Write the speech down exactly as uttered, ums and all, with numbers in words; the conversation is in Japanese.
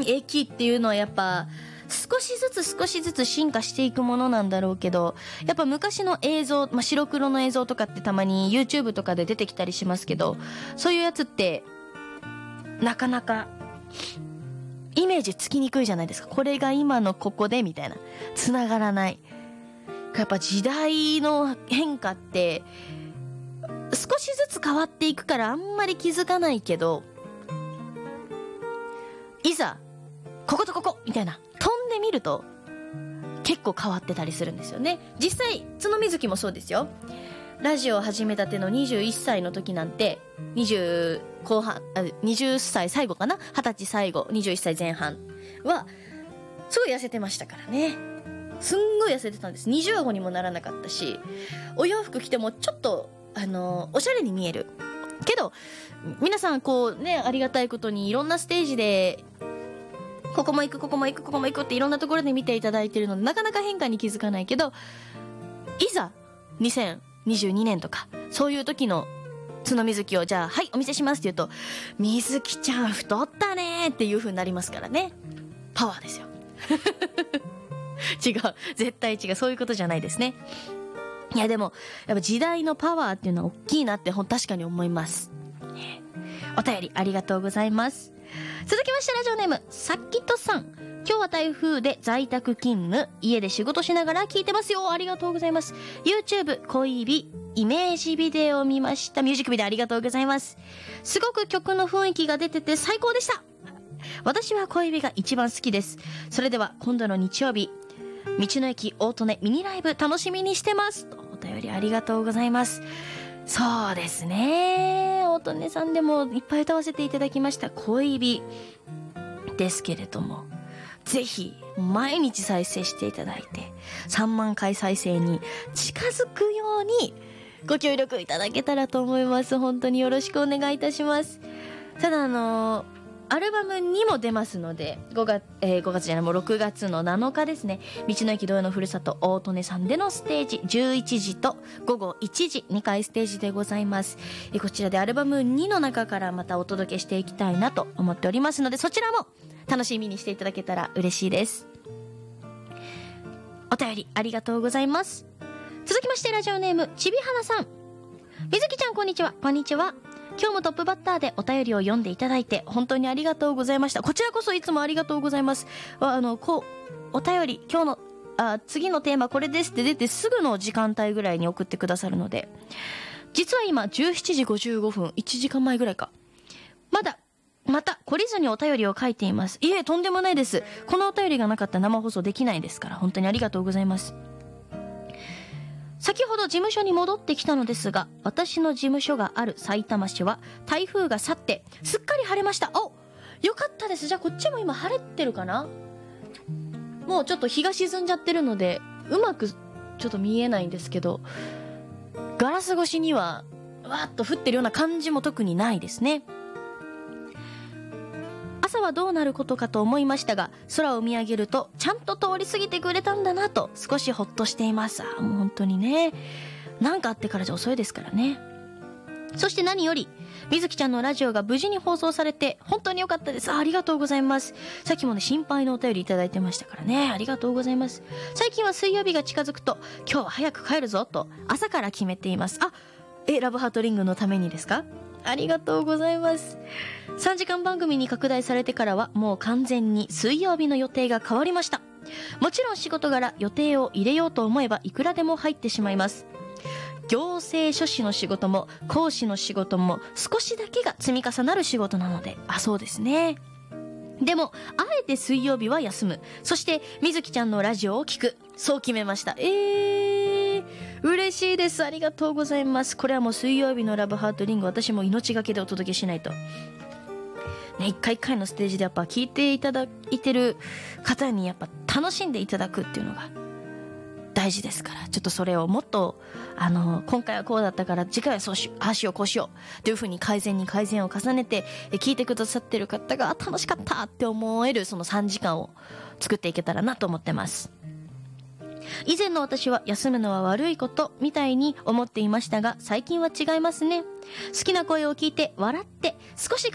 駅っていうのはやっぱ少しずつ少しずつ進化していくものなんだろうけど、やっぱ昔の映像、まあ、白黒の映像とかってたまに YouTube とかで出てきたりしますけど、そういうやつってなかなかイメージつきにくいじゃないですか。これが今のここでみたいな、つながらない。やっぱ時代の変化って少しずつ変わっていくからあんまり気づかないけど、いざこことここみたいな飛んでみると結構変わってたりするんですよね。実際角みずきもそうですよ。ラジオを始めたてのにじゅういっさいの時なんてにじゅう後半あにじゅっさい最後かな、はたち最後にじゅういっさいぜん半はすごい痩せてましたからね。すんごい痩せてたんです。にじゅうごにもならなかったし、お洋服着てもちょっとあのおしゃれに見えるけど、皆さんこうね、ありがたいことにいろんなステージでここも行くここも行くここも行くっていろんなところで見ていただいているので、なかなか変化に気づかないけど、いざにせんにじゅうにねんとかそういう時の角みずきをじゃあはいお見せしますって言うと、みずきちゃん太ったねっていう風になりますからね。パワーですよ違う、絶対違う、そういうことじゃないですね。いやでもやっぱ時代のパワーっていうのは大きいなって確かに思います。お便りありがとうございます。続きましてラジオネームさっきとさん。今日は台風で在宅勤務、家で仕事しながら聞いてますよ。ありがとうございます。 YouTube 恋火イメージビデオを見ました。ミュージックビデオありがとうございます。すごく曲の雰囲気が出てて最高でした。私は恋火が一番好きです。それでは今度の日曜日、道の駅大利根ミニライブ楽しみにしてます。お便りありがとうございます。そうですね、大利根さんでもいっぱい歌わせていただきました恋火ですけれども、ぜひ毎日再生していただいてさんまんかい再生に近づくようにご協力いただけたらと思います。本当によろしくお願いいたします。ただあのーアルバムにも出ますので、ごがつ、えー、ごがつじゃないもうろくがつのなのかですね、道の駅同様のふるさと大利根さんでのステージじゅういちじとごごいちじにかいステージでございます。えー、こちらでアルバムにの中からまたお届けしていきたいなと思っておりますので、そちらも楽しみにしていただけたら嬉しいです。お便りありがとうございます。続きましてラジオネームちびはなさん。みずきちゃんこんにちは。こんにちは。今日もトップバッターでお便りを読んでいただいて本当にありがとうございました。こちらこそいつもありがとうございます。あのこうお便り今日のあ次のテーマこれですって出てすぐの時間帯ぐらいに送ってくださるので、実は今じゅうしちじごじゅうごふん、いちじかんまえぐらいか、まだまた懲りずにお便りを書いています。いえとんでもないです。このお便りがなかったら生放送できないですから、本当にありがとうございます。先ほど事務所に戻ってきたのですが、私の事務所がある埼玉市は台風が去ってすっかり晴れました。お、よかったです。じゃあこっちも今晴れてるかな。もうちょっと日が沈んじゃってるのでうまくちょっと見えないんですけど、ガラス越しにはわーっと降ってるような感じも特にないですね。朝はどうなることかと思いましたが、空を見上げるとちゃんと通り過ぎてくれたんだなと少しほっとしています。あ、もう本当にね、なんかあってからじゃ遅いですからね。そして何よりみずきちゃんのラジオが無事に放送されて本当に良かったです。 あ, ありがとうございます。さっきもね心配のお便りいただいてましたからね、ありがとうございます。最近は水曜日が近づくと今日は早く帰るぞと朝から決めています。あ、えラブハートリングのためにですか。ありがとうございます。さんじかん番組に拡大されてからはもう完全に水曜日の予定が変わりました。もちろん仕事柄予定を入れようと思えばいくらでも入ってしまいます。行政書士の仕事も講師の仕事も少しだけが積み重なる仕事なので、あ、そうですね。でもあえて水曜日は休む、そしてみずきちゃんのラジオを聞く、そう決めました。えー嬉しいです。ありがとうございます。これはもう水曜日のラブハートリング、私も命がけでお届けしないとね。一回一回のステージでやっぱ聞いていただいてる方にやっぱ楽しんでいただくっていうのが大事ですから、ちょっとそれをもっとあの今回はこうだったから次回はそうしよう、ああしようこうしようという風に改善に改善を重ねて聞いてくださってる方が楽しかったって思えるそのさんじかんを作っていけたらなと思ってます。以前の私は休むのは悪いことみたいに思っていましたが、最近は違いますね。好きな声を聞いて笑って少し